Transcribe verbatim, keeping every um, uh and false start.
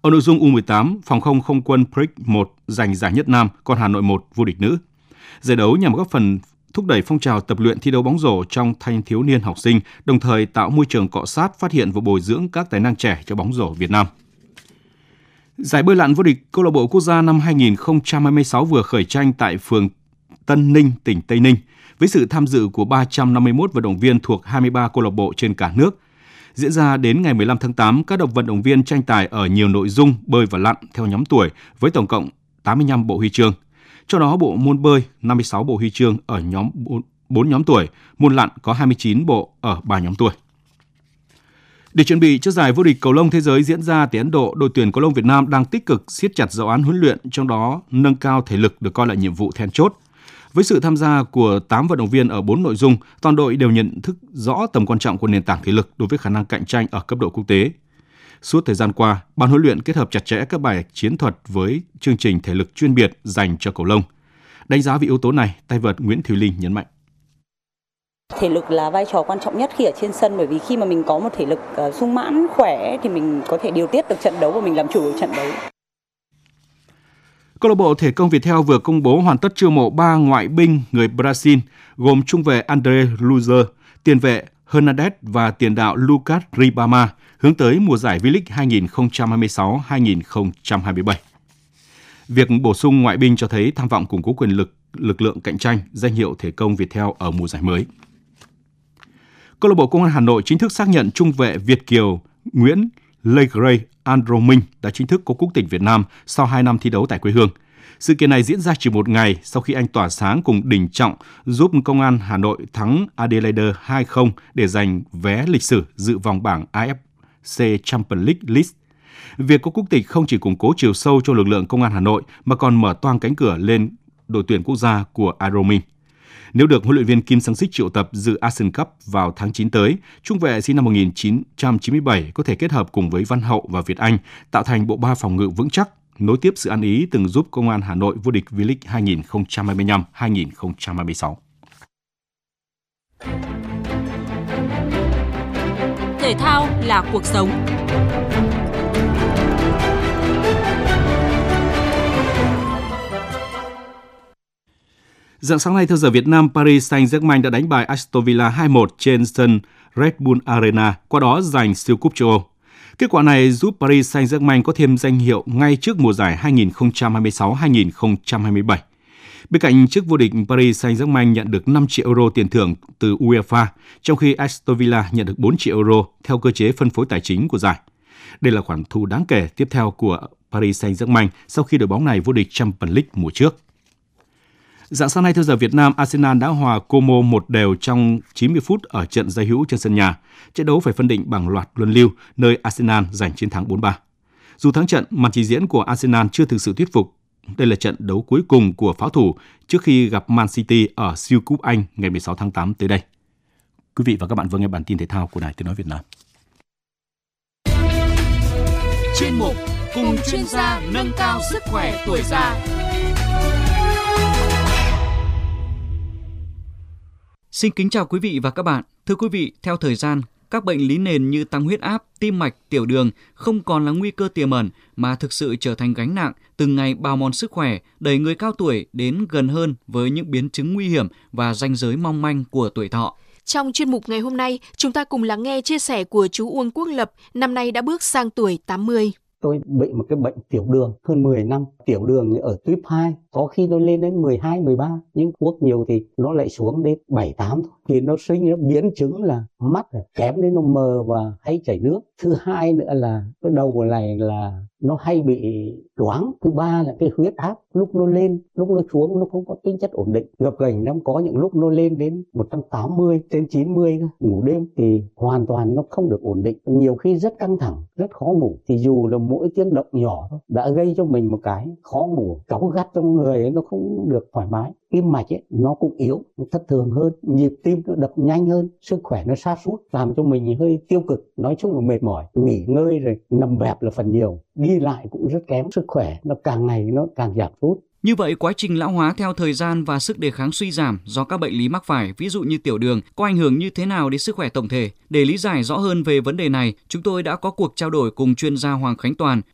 Ở nội dung U mười tám, phòng không không quân Prix một giành giải nhất nam, còn Hà Nội một vô địch nữ. Giải đấu nhằm góp phần thúc đẩy phong trào tập luyện thi đấu bóng rổ trong thanh thiếu niên học sinh, đồng thời tạo môi trường cọ sát, phát hiện và bồi dưỡng các tài năng trẻ cho bóng rổ Việt Nam. Giải bơi lặn vô địch câu lạc bộ quốc gia năm hai không hai sáu vừa khởi tranh tại phường Tân Ninh, tỉnh Tây Ninh, với sự tham dự của ba trăm năm mươi mốt vận động viên thuộc hai mươi ba câu lạc bộ trên cả nước. Diễn ra đến ngày mười lăm tháng tám, các động vận động viên tranh tài ở nhiều nội dung bơi và lặn theo nhóm tuổi với tổng cộng tám mươi lăm bộ huy chương. Trong đó bộ môn bơi năm mươi sáu bộ huy chương ở nhóm bốn nhóm tuổi, môn lặn có hai mươi chín bộ ở ba nhóm tuổi. Để chuẩn bị cho giải vô địch cầu lông thế giới diễn ra tại Ấn Độ, đội tuyển cầu lông Việt Nam đang tích cực siết chặt giáo án huấn luyện, trong đó nâng cao thể lực được coi là nhiệm vụ then chốt. Với sự tham gia của tám vận động viên ở bốn nội dung, toàn đội đều nhận thức rõ tầm quan trọng của nền tảng thể lực đối với khả năng cạnh tranh ở cấp độ quốc tế. Suốt thời gian qua, ban huấn luyện kết hợp chặt chẽ các bài chiến thuật với chương trình thể lực chuyên biệt dành cho cầu lông. Đánh giá về yếu tố này, tay vợt Nguyễn Thùy Linh nhấn mạnh. Thể lực là vai trò quan trọng nhất khi ở trên sân, bởi vì khi mà mình có một thể lực uh, sung mãn, khỏe thì mình có thể điều tiết được trận đấu và mình làm chủ được trận đấu. Câu lạc bộ Thể công Viettel vừa công bố hoàn tất chiêu mộ ba ngoại binh người Brazil gồm trung vệ André Luzer, tiền vệ Hernandez và tiền đạo Lucas Ribama hướng tới mùa giải V-League hai không hai sáu hai không hai bảy. Việc bổ sung ngoại binh cho thấy tham vọng củng cố quyền lực lực lượng cạnh tranh danh hiệu Thể công Viettel ở mùa giải mới. Câu lạc bộ Công an Hà Nội chính thức xác nhận trung vệ Việt kiều Nguyễn Legray Andromin đã chính thức có quốc tịch Việt Nam sau hai năm thi đấu tại quê hương. Sự kiện này diễn ra chỉ một ngày sau khi anh tỏa sáng cùng Đình Trọng giúp Công an Hà Nội thắng Adelaide hai không để giành vé lịch sử dự vòng bảng a ép xê Champions League List. Việc có quốc tịch không chỉ củng cố chiều sâu cho lực lượng Công an Hà Nội mà còn mở toang cánh cửa lên đội tuyển quốc gia của Andromin. Nếu được huấn luyện viên Kim Sang-sik triệu tập dự Asian Cup vào tháng chín tới, trung vệ sinh năm một nghìn chín trăm chín mươi bảy có thể kết hợp cùng với Văn Hậu và Việt Anh tạo thành bộ ba phòng ngự vững chắc, nối tiếp sự ăn ý từng giúp Công an Hà Nội vô địch V-League hai không hai lăm hai không hai sáu. Thể thao là cuộc sống. Rạng sáng nay theo giờ Việt Nam, Paris Saint-Germain đã đánh bại Aston Villa hai một trên sân Red Bull Arena, qua đó giành siêu cúp châu Âu. Kết quả này giúp Paris Saint-Germain có thêm danh hiệu ngay trước mùa giải hai không hai sáu hai không hai bảy. Bên cạnh chức vô địch, Paris Saint-Germain nhận được năm triệu euro tiền thưởng từ UEFA, trong khi Aston Villa nhận được bốn triệu euro theo cơ chế phân phối tài chính của giải. Đây là khoản thu đáng kể tiếp theo của Paris Saint-Germain sau khi đội bóng này vô địch Champions League mùa trước. Rạng sáng nay theo giờ Việt Nam, Arsenal đã hòa Como một đều trong chín mươi phút ở trận giao hữu trên sân nhà. Trận đấu phải phân định bằng loạt luân lưu, nơi Arsenal giành chiến thắng bốn ba. Dù thắng trận, màn trình diễn của Arsenal chưa thực sự thuyết phục. Đây là trận đấu cuối cùng của pháo thủ trước khi gặp Man City ở siêu cúp Anh ngày mười sáu tháng tám tới đây. Quý vị và các bạn vừa nghe bản tin thể thao của Đài Tiếng nói Việt Nam. Chuyên mục cùng chuyên gia nâng cao sức khỏe tuổi già. Xin kính chào quý vị và các bạn. Thưa quý vị, theo thời gian, các bệnh lý nền như tăng huyết áp, tim mạch, tiểu đường không còn là nguy cơ tiềm ẩn mà thực sự trở thành gánh nặng, từng ngày bào mòn sức khỏe, đẩy người cao tuổi đến gần hơn với những biến chứng nguy hiểm và ranh giới mong manh của tuổi thọ. Trong chuyên mục ngày hôm nay, chúng ta cùng lắng nghe chia sẻ của chú Uông Quốc Lập, năm nay đã bước sang tuổi tám mươi. Tôi bị một cái bệnh tiểu đường hơn mười năm, tiểu đường ở tuyếp hai, có khi tôi lên đến mười hai, mười ba, nhưng thuốc nhiều thì nó lại xuống đến bảy, tám thôi. Thì nó sinh ra biến chứng là mắt kém đến nó mờ và hay chảy nước. Thứ hai nữa là cái đầu của này là nó hay bị choáng. Thứ ba là cái huyết áp lúc nó lên, lúc nó xuống nó không có tính chất ổn định. Gập ghềnh nó có những lúc nó lên đến một trăm tám mươi, trên chín mươi, ngủ đêm thì hoàn toàn nó không được ổn định. Nhiều khi rất căng thẳng, rất khó ngủ. Thì dù là mỗi tiếng động nhỏ thôi đã gây cho mình một cái khó ngủ, cáu gắt trong người ấy, nó không được thoải mái. Tim mạch ấy, nó cũng yếu, nó thất thường hơn, nhịp tim nó đập nhanh hơn, sức khỏe nó sa sút, làm cho mình hơi tiêu cực, nói chung là mệt mỏi, nghỉ ngơi rồi nằm bẹp là phần nhiều, đi lại cũng rất kém, sức khỏe nó càng ngày nó càng giảm sút. Như vậy, quá trình lão hóa theo thời gian và sức đề kháng suy giảm do các bệnh lý mắc phải, ví dụ như tiểu đường, có ảnh hưởng như thế nào đến sức khỏe tổng thể? Để lý giải rõ hơn về vấn đề này, chúng tôi đã có cuộc trao đổi cùng chuyên gia Hoàng Khánh Toàn,